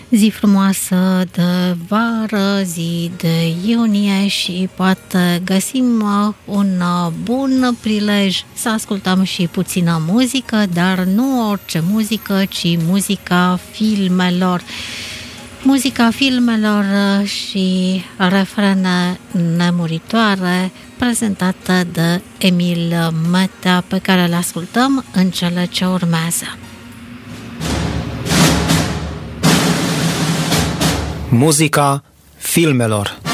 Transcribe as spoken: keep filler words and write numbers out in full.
Zi frumoasă de vară, zi de iunie și poate găsim un bun prilej să ascultăm și puțină muzică, dar nu orice muzică, ci muzica filmelor. Muzica filmelor și refrene nemuritoare prezentată de Emil Metea, pe care le ascultăm în cele ce urmează. Muzica filmelor.